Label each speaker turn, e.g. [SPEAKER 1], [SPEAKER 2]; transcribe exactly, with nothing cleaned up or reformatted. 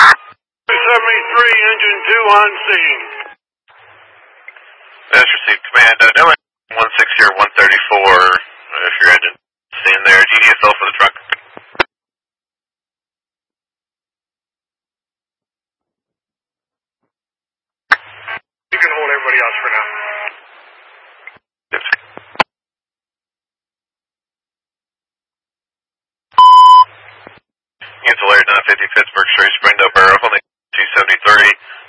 [SPEAKER 1] seventy-three, engine two on scene.
[SPEAKER 2] That's received command. Uh, no, one sixty or one thirty-four, uh, if your engine is in there. D D S L for the truck.
[SPEAKER 1] You can hold everybody else for now.
[SPEAKER 2] Yes. Cancel Air nine fifty Pittsburgh Street, Springdale Barrow, only two seventy-three.